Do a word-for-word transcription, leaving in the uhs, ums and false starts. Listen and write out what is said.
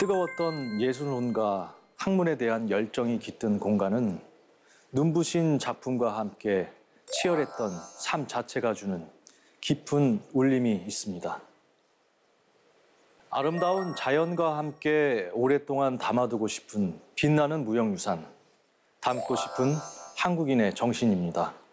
뜨거웠던 예술혼과 학문에 대한 열정이 깃든 공간은 눈부신 작품과 함께 치열했던 삶 자체가 주는 깊은 울림이 있습니다. 아름다운 자연과 함께 오랫동안 담아두고 싶은 빛나는 무형유산, 담고 싶은 한국인의 정신입니다.